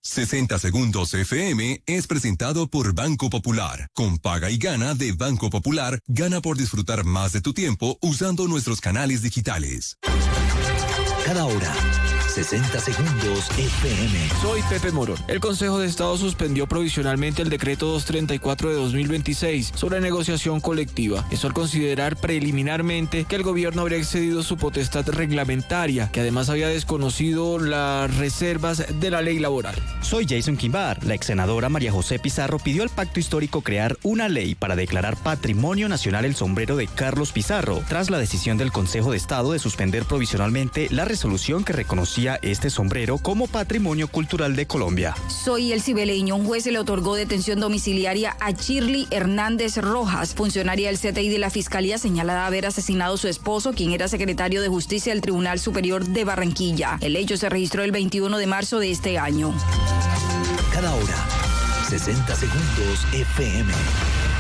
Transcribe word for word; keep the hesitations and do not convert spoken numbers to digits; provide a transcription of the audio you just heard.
sesenta Segundos F M es presentado por Banco Popular. Con Paga y Gana de Banco Popular, gana por disfrutar más de tu tiempo usando nuestros canales digitales. Cada hora, sesenta Segundos F M. Soy Pepe Morón. El Consejo de Estado suspendió provisionalmente el decreto doscientos treinta y cuatro de dos mil veintiséis sobre negociación colectiva. Eso al considerar preliminarmente que el gobierno habría excedido su potestad reglamentaria, que además había desconocido las reservas de la ley laboral. Soy Jason Quimbar. La ex senadora María José Pizarro pidió al Pacto Histórico crear una ley para declarar Patrimonio Nacional el sombrero de Carlos Pizarro, tras la decisión del Consejo de Estado de suspender provisionalmente la resolución que reconocía este sombrero como Patrimonio Cultural de Colombia. Soy el Cibeleño. Un juez se le otorgó detención domiciliaria a Shirley Hernández Rojas, funcionaria del C T I de la Fiscalía, señalada de haber asesinado a su esposo, quien era secretario de Justicia del Tribunal Superior de Barranquilla. El hecho se registró el veintiuno de marzo de este año. Cada hora, sesenta Segundos F M.